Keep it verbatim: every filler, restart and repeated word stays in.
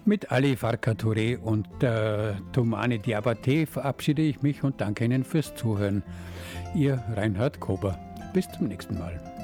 Mit Ali Farka Touré und äh, Toumani Diabaté verabschiede ich mich und danke Ihnen fürs Zuhören. Ihr Reinhard Kober. Bis zum nächsten Mal.